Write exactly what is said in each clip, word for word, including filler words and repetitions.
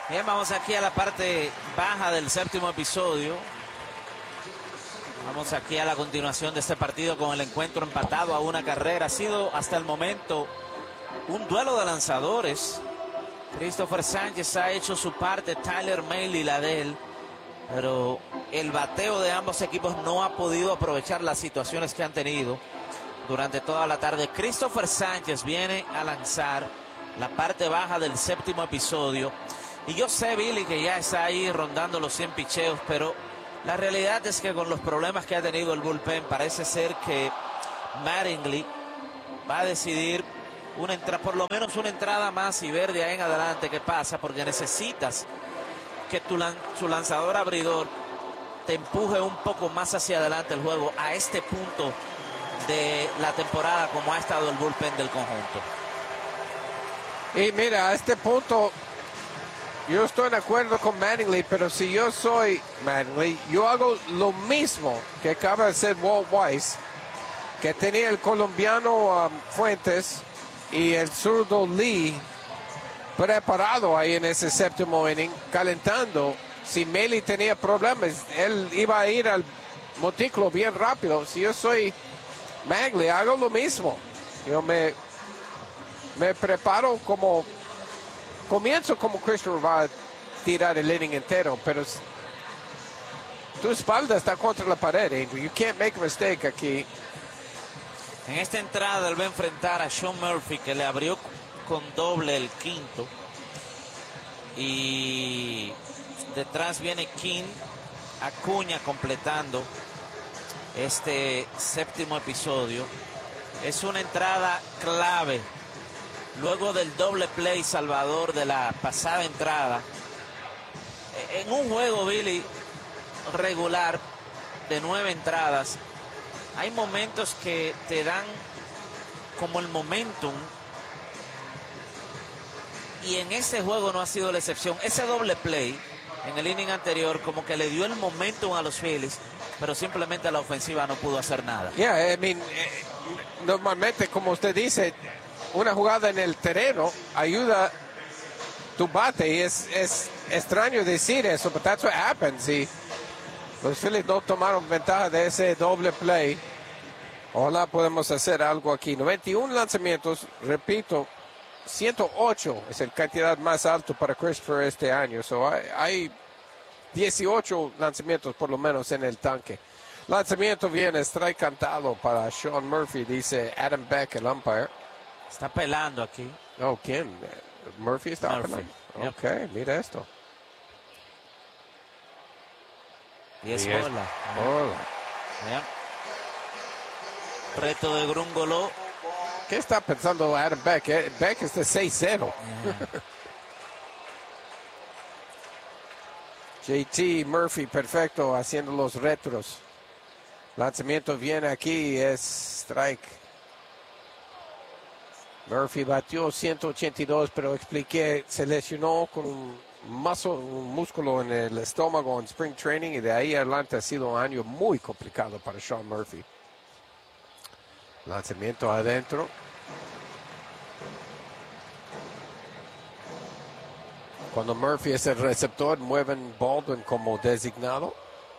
Bien, vamos aquí a la parte baja del séptimo episodio. Vamos aquí a la continuación de este partido con el encuentro empatado a una carrera. Ha sido hasta el momento un duelo de lanzadores. Christopher Sánchez ha hecho su parte, Tyler Mahle la de él. Pero el bateo de ambos equipos no ha podido aprovechar las situaciones que han tenido durante toda la tarde. Christopher Sánchez viene a lanzar la parte baja del séptimo episodio. Y yo sé, Billy, que ya está ahí rondando los cien picheos, pero la realidad es que con los problemas que ha tenido el bullpen, parece ser que Mattingly va a decidir una entrada, por lo menos una entrada más y ver de ahí en adelante qué pasa, porque necesitas que tu, lan tu lanzador abridor te empuje un poco más hacia adelante el juego a este punto de la temporada como ha estado el bullpen del conjunto. Y mira, a este punto yo estoy de acuerdo con Mattingly, pero si yo soy Mattingly, yo hago lo mismo que acaba de hacer Walt Weiss, que tenía el colombiano um, Fuentes y el zurdo Lee preparado ahí en ese séptimo inning, calentando. Si Mahle tenía problemas, él iba a ir al montículo bien rápido. Si yo soy Mattingly, hago lo mismo. Yo me, me preparo como... Comienzo como Christopher va a tirar el inning entero, pero tu espalda está contra la pared. Angel. You can't make a mistake aquí. En esta entrada él va a enfrentar a Sean Murphy, que le abrió con doble el quinto. Y detrás viene King Acuña completando este séptimo episodio. Es una entrada clave. Luego del doble play salvador de la pasada entrada. En un juego, Billy, regular de nueve entradas, hay momentos que te dan como el momentum. Y en ese juego no ha sido la excepción. Ese doble play en el inning anterior como que le dio el momentum a los Phillies, pero simplemente la ofensiva no pudo hacer nada. Yeah, I mean, eh, normalmente, como usted dice, una jugada en el terreno ayuda tu bate, y es, es extraño decir eso, pero that's what happens. Y los Phillies no tomaron ventaja de ese doble play. Ojalá podemos hacer algo aquí. noventa y uno lanzamientos, repito, ciento ocho es el cantidad más alto para Christopher este año. So hay, hay dieciocho lanzamientos por lo menos en el tanque. Lanzamiento viene, strike cantado para Sean Murphy, dice Adam Beck, el umpire. Está pelando aquí. Oh, ¿quién? Murphy está Murphy. pelando. Yep. Ok, mira esto. Y es Y es bola. bola. Yep. Reto de Grungolo. ¿Qué está pensando Adam Beck? Eh, Beck es de seis cero. Yeah. J T Murphy, perfecto, haciendo los retros. Lanzamiento viene aquí, es strike. Murphy batió ciento ochenta y dos, pero expliqué, se lesionó con un, muscle, un músculo en el estómago en Spring Training, y de ahí adelante ha sido un año muy complicado para Sean Murphy. Lanzamiento adentro. Cuando Murphy es el receptor, mueven Baldwin como designado.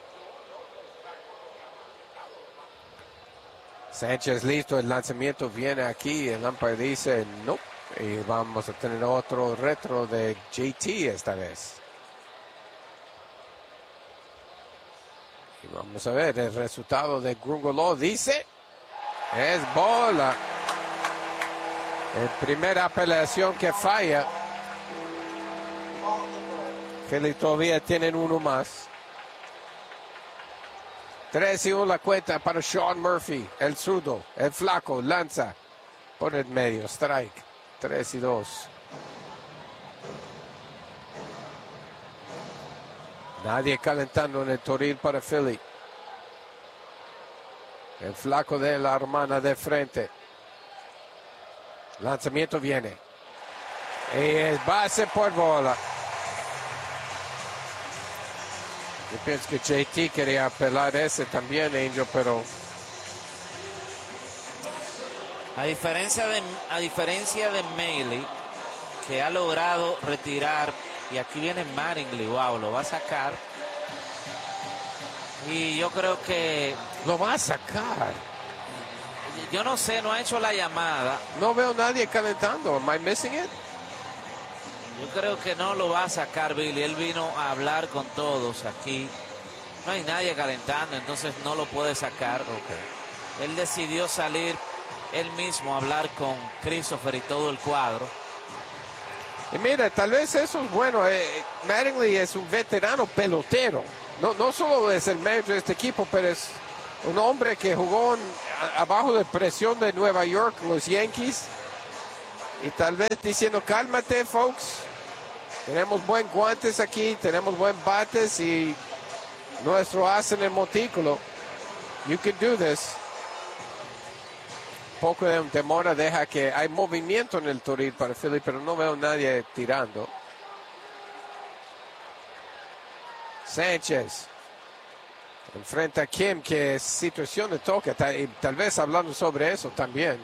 Sánchez listo, el lanzamiento viene aquí, el umpire dice no, y vamos a tener otro retro de J T esta vez. Y vamos a ver el resultado de Grungolo, dice, es bola. En primera apelación que falla. Phillies todavía tienen uno más. tres y uno la cuenta para Sean Murphy, el zurdo, el flaco, lanza por el medio, strike, tres y dos. Nadie calentando en el Toril para Philly. El flaco de la hermana de frente. Lanzamiento viene. Y es base por bola. Yo pienso que J T quería apelar ese también, Angel, pero... A diferencia de, a diferencia de Mahle, que ha logrado retirar Y aquí viene Mattingly. Wow, lo va a sacar. Y yo creo que... Lo va a sacar. Yo no sé, no ha hecho la llamada. No veo nadie calentando. Am I missing it? Yo creo que no lo va a sacar, Billy. Él vino a hablar con todos aquí. No hay nadie calentando, entonces no lo puede sacar. Okay. Él decidió salir él mismo a hablar con Christopher y todo el cuadro. Y mira, tal vez eso es bueno. Eh, Mattingly es un veterano pelotero. No, no solo es el manager de este equipo, pero es un hombre que jugó en, a, abajo de presión de Nueva York, los Yankees. Y tal vez diciendo, cálmate, folks. Tenemos buen guantes aquí, tenemos buen bates y nuestro as en el montículo. You can do this. Poco de demora deja que hay movimiento en el Toril para Philly, pero no veo a nadie tirando. Sánchez enfrenta a Kim, que es situación de toque, y tal vez hablando sobre eso también.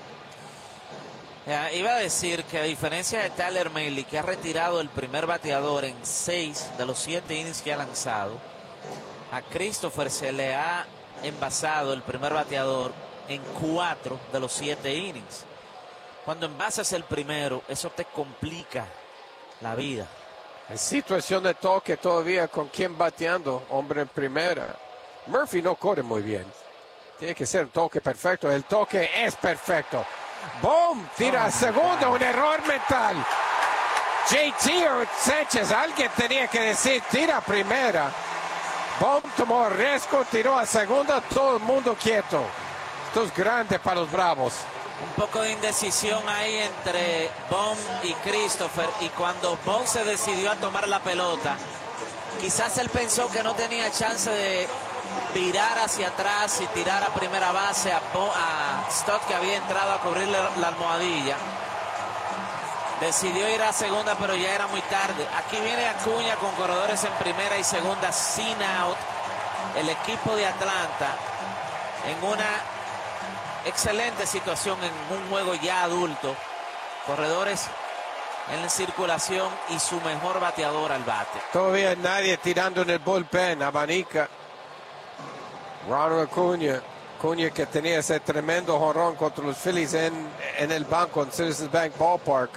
Ya, iba a decir que a diferencia de Tyler Mahle, que ha retirado el primer bateador en seis de los siete innings que ha lanzado, a Christopher se le ha envasado el primer bateador en cuatro de los siete innings. Cuando envasas el primero, eso te complica la vida. En situación de toque todavía con quien bateando, hombre en primera. Murphy no corre muy bien. Tiene que ser un toque perfecto. El toque es perfecto. ¡Boom! Tira a segunda, un error mental. J T o Sánchez, alguien tenía que decir, tira a primera. Boom tomó riesgo, tiró a segunda, todo el mundo quieto. Esto es grande para los Bravos. Un poco de indecisión ahí entre Bohm y Christopher, y cuando Bohm se decidió a tomar la pelota, quizás él pensó que no tenía chance de virar hacia atrás y tirar a primera base a, Bo a Stott, que había entrado a cubrirle la almohadilla. Decidió ir a segunda, pero ya era muy tarde. Aquí viene Acuña con corredores en primera y segunda, sin out. El equipo de Atlanta en una excelente situación, en un juego ya adulto. Corredores en circulación y su mejor bateador al bate. Todavía nadie tirando en el bullpen. Abanica. Ronald Acuña. Acuña, que tenía ese tremendo jonrón contra los Phillies en, en el banco en Citizens Bank Ballpark.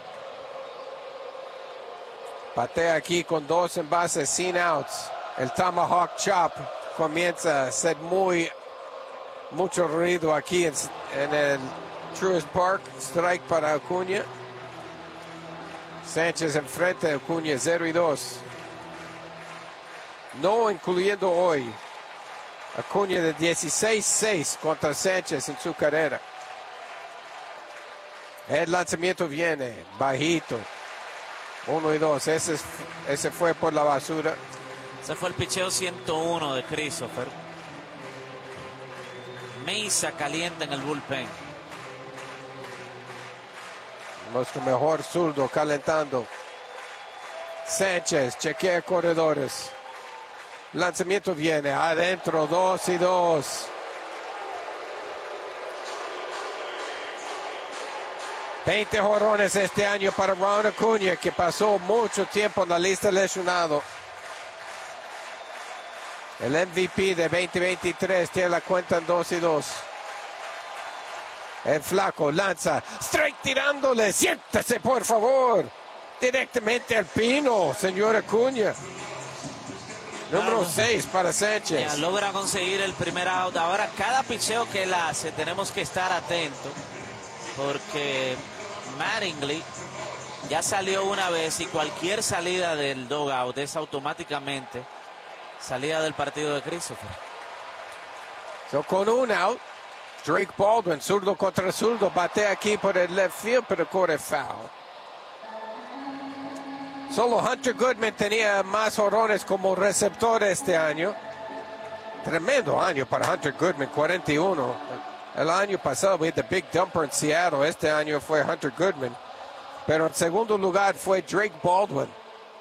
Batea aquí con dos en base, sin outs. El Tomahawk Chop comienza a hacer muy mucho ruido aquí en, en el Truist Park. Strike para Acuña. Sánchez enfrente de Acuña, cero y dos. No incluyendo hoy. Acuña de dieciséis seis contra Sánchez en su carrera. El lanzamiento viene bajito. Uno y dos. Ese, es, ese fue por la basura. Ese fue el picheo ciento uno de Christopher. Mesa caliente en el bullpen. Nuestro mejor zurdo calentando. Sánchez chequea corredores. Lanzamiento viene adentro, dos y dos. veinte jonrones este año para Ronald Acuña, que pasó mucho tiempo en la lista lesionado. El M V P de veinte veintitrés tiene la cuenta en dos y dos. El flaco lanza, strike tirándole, siéntese por favor. Directamente al pino, señor Acuña. Número seis para Sánchez. Ya logra conseguir el primer out. Ahora cada picheo que él hace tenemos que estar atentos, porque Mattingly ya salió una vez y cualquier salida del dugout es automáticamente salida del partido de Christopher. So, con un out, Drake Baldwin, zurdo contra zurdo, batea aquí por el left field, pero corre foul. Solo Hunter Goodman tenía más jonrones como receptor este año. Tremendo año para Hunter Goodman, cuarenta y uno. El año pasado, we had the big dumper en Seattle. Este año fue Hunter Goodman. Pero en segundo lugar fue Drake Baldwin.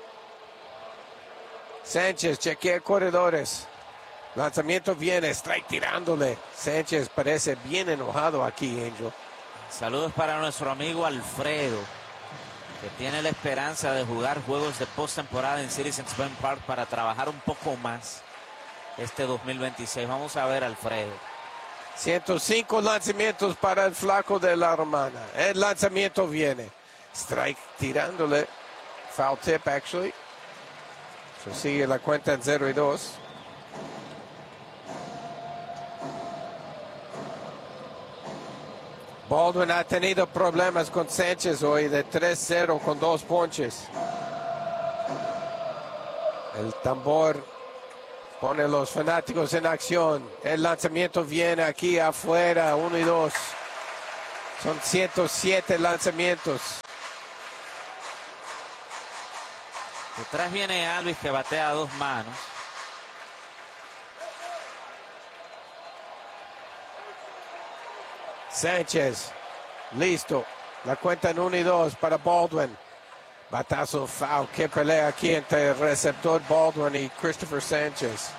Sánchez chequea corredores. Lanzamiento viene, strike tirándole. Sánchez parece bien enojado aquí, Angel. Saludos para nuestro amigo Alfredo, que tiene la esperanza de jugar juegos de postemporada en Citizens Bank Park para trabajar un poco más este dos mil veintiséis. Vamos a ver, Alfredo. ciento cinco lanzamientos para el flaco de la Romana. El lanzamiento viene. Strike tirándole. Foul tip, actually. So sigue la cuenta en cero y dos. Baldwin ha tenido problemas con Sánchez hoy de tres cero con dos ponches. El tambor pone a los fanáticos en acción. El lanzamiento viene aquí afuera, uno y dos. Son ciento siete lanzamientos. Detrás viene Alvis, que batea a dos manos. Sánchez, listo. La cuenta en uno y dos para Baldwin. Batazo foul. Qué pelea aquí entre el receptor Baldwin y Christopher Sánchez.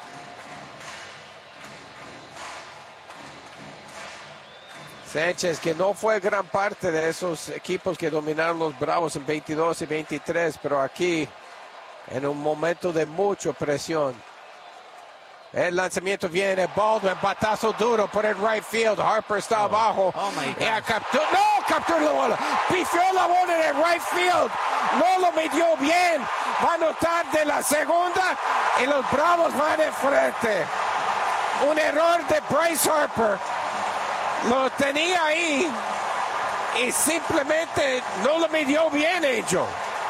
Sánchez, que no fue gran parte de esos equipos que dominaron los Bravos en veintidós y veintitrés, pero aquí en un momento de mucha presión. El lanzamiento viene, Baldwin, batazo duro por el right field. Harper está Oh. abajo. Oh, my God. Y capturó, no, capturó la bola. Pifió la bola en el right field. No lo midió bien. Va a anotar de la segunda y los Bravos van de frente. Un error de Bryce Harper. Lo tenía ahí y simplemente no lo midió bien hecho.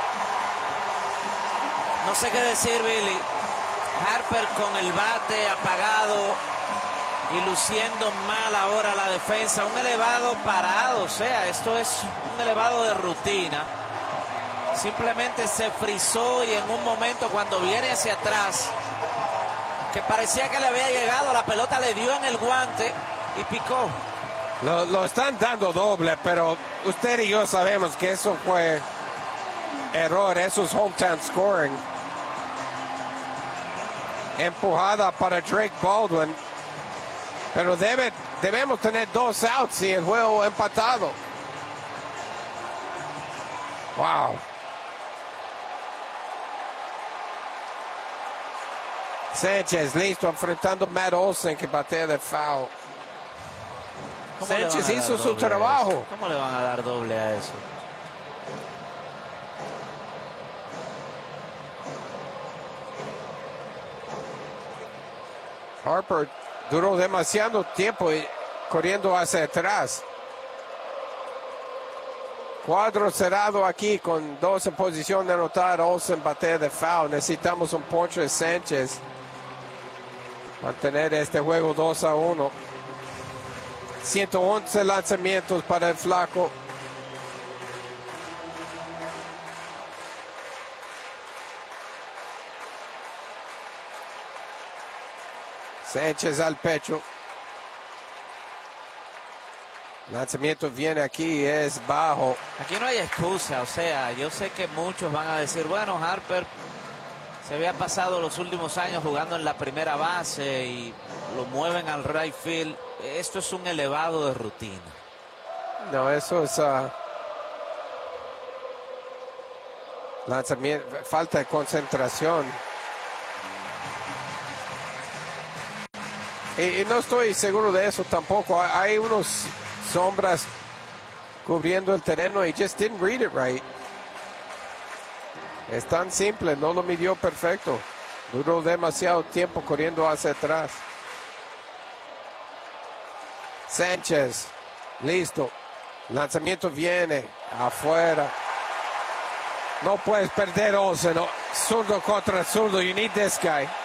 No sé qué decir, Billy. Harper con el bate apagado y luciendo mal ahora la defensa. Un elevado parado, o sea, esto es un elevado de rutina. Simplemente se frizó y en un momento cuando viene hacia atrás, que parecía que le había llegado, la pelota le dio en el guante y picó. Lo, lo están dando doble, pero usted y yo sabemos que eso fue error, eso es hometown scoring. Empujada para Drake Baldwin, pero debe, debemos tener dos outs y el juego empatado. Wow. Sánchez listo enfrentando a Matt Olson, que batea de foul. ¿Cómo le van a Sánchez dar hizo su doble a trabajo. eso? ¿Cómo le van a dar doble a eso? Harper duró demasiado tiempo corriendo hacia atrás. Cuadro cerrado aquí con dos en posición de anotar. Olsen batea de foul. Necesitamos un ponche de Sánchez. Mantener este juego dos a uno. ciento once lanzamientos para el flaco. Sánchez al pecho. Lanzamiento viene aquí, es bajo. Aquí no hay excusa, o sea, yo sé que muchos van a decir, bueno, Harper se había pasado los últimos años jugando en la primera base y lo mueven al right field. Esto es un elevado de rutina. No, eso es uh, lanzamiento, falta de concentración. Y, y no estoy seguro de eso tampoco. Hay unos sombras cubriendo el terreno y just didn't read it right. Es tan simple, no lo midió perfecto. Duró demasiado tiempo corriendo hacia atrás. Sánchez, listo. Lanzamiento viene afuera. No puedes perder Olsen. No. Zurdo contra zurdo. You need this guy.